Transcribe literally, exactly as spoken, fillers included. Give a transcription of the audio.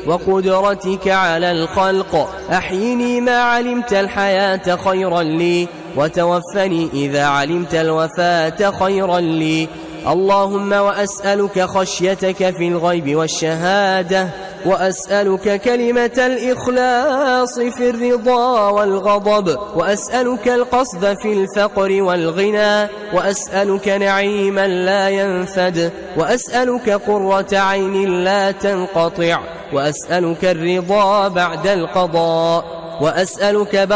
وقدرتك على الخلق. أحيني ما علمت الحياة خيرا لي، وتوفني إذا علمت الوفاة خيرا لي. اللهم وأسألك خشيتك في الغيب والشهادة، وأسألك كلمة الإخلاص في الرضا والغضب، وأسألك القصد في الفقر والغنى، وأسألك نعيما لا ينفد، وأسألك قرة عين لا تنقطع، وأسألك الرضا بعد القضاء، وأسألك